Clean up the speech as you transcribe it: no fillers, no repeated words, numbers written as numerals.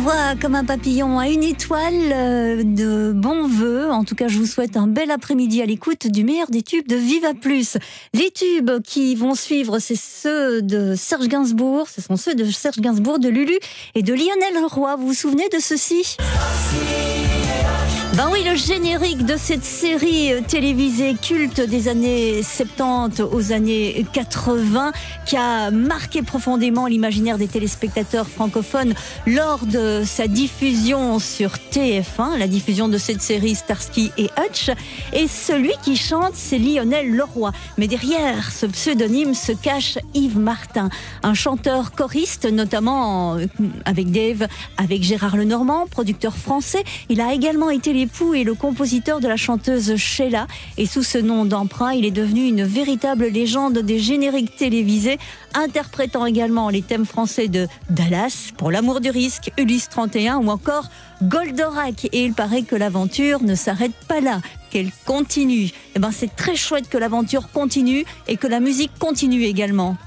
Envoie comme un papillon à une étoile de bons vœux. En tout cas, je vous souhaite un bel après-midi à l'écoute du meilleur des tubes de Viva Plus. Les tubes qui vont suivre, c'est ceux de Serge Gainsbourg. Ce sont ceux de Serge Gainsbourg, de Lulu et de Lionel Roy. Vous vous souvenez de ceci ? Ben oui, le générique de cette série télévisée culte des années 70 aux années 80 qui a marqué profondément l'imaginaire des téléspectateurs francophones lors de sa diffusion sur TF1, la diffusion de cette série Starsky et Hutch. Et celui qui chante, c'est Lionel Leroy. Mais derrière ce pseudonyme se cache Yves Martin, un chanteur choriste, notamment avec Dave, avec Gérard Lenormand, producteur français. Il a également été l'époux et le compositeur de la chanteuse Sheila. Et sous ce nom d'emprunt, il est devenu une véritable légende des génériques télévisés, interprétant également les thèmes français de Dallas, Pour l'amour du risque, Ulysse 31 ou encore Goldorak. Et il paraît que l'aventure ne s'arrête pas là, qu'elle continue. Et ben c'est très chouette que l'aventure continue et que la musique continue également.